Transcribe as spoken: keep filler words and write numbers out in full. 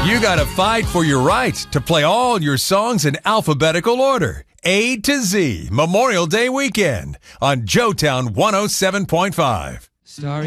You gotta fight for your right to play all your songs in alphabetical order. A to Z, Memorial Day weekend on Joetown one oh seven point five. Starry